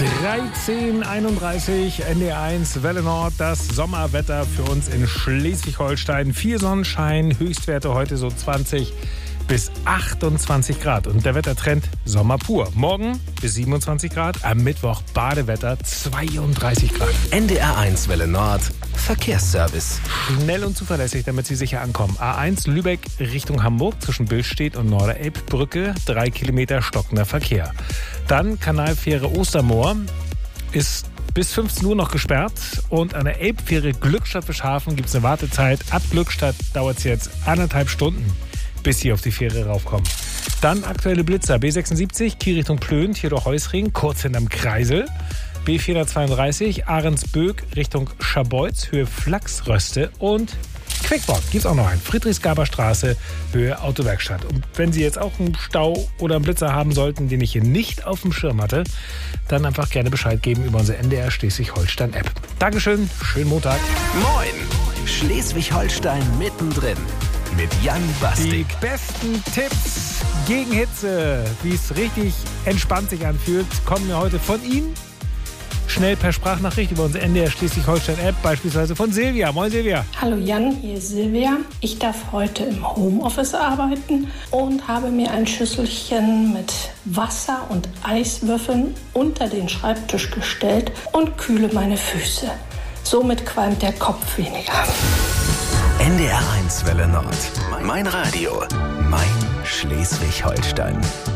13:31 NDR1 Welle Nord, das Sommerwetter für uns in Schleswig-Holstein. Viel Sonnenschein, Höchstwerte heute so 20 bis 28 Grad. Und der Wettertrend Sommer pur. Morgen bis 27 Grad, am Mittwoch Badewetter 32 Grad. NDR1 Welle Nord, Verkehrsservice. Schnell und zuverlässig, damit Sie sicher ankommen. A1 Lübeck Richtung Hamburg zwischen Billstedt und Norderelbbrücke, 3 Kilometer stockender Verkehr. Dann Kanalfähre Ostermoor ist bis 15 Uhr noch gesperrt. Und an der Elbfähre Glückstadt-Fischhafen gibt es eine Wartezeit. Ab Glückstadt dauert es jetzt 1,5 Stunden, bis Sie auf die Fähre raufkommen. Dann aktuelle Blitzer. B76, Kiel Richtung Plön, Theodor-Heuss-Ring, kurz hinterm Kreisel. B432, Ahrensböck Richtung Scharbeutz, Höhe Flachsröste. Und Quickborn gibt es auch noch einen. Friedrichsgaber Straße, Höhe Autowerkstatt. Und wenn Sie jetzt auch einen Stau oder einen Blitzer haben sollten, den ich hier nicht auf dem Schirm hatte, dann einfach gerne Bescheid geben über unsere NDR Schleswig-Holstein-App. Dankeschön, schönen Montag. Moin, Schleswig-Holstein mittendrin. Mit Jan Bastik. Die besten Tipps gegen Hitze, wie es richtig entspannt sich anfühlt, kommen mir heute von Ihnen. Schnell per Sprachnachricht über unsere NDR Schleswig-Holstein-App, beispielsweise von Silvia. Moin Silvia. Hallo Jan, hier ist Silvia. Ich darf heute im Homeoffice arbeiten und habe mir ein Schüsselchen mit Wasser und Eiswürfeln unter den Schreibtisch gestellt und kühle meine Füße. Somit qualmt der Kopf weniger. NDR1 Welle Nord. Mein Radio. Mein Schleswig-Holstein.